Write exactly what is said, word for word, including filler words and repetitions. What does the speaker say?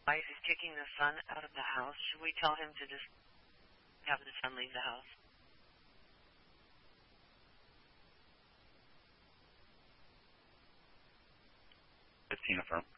wife is kicking the son out of the house. Should we tell him to just have the son leave the house? fifteen affirm.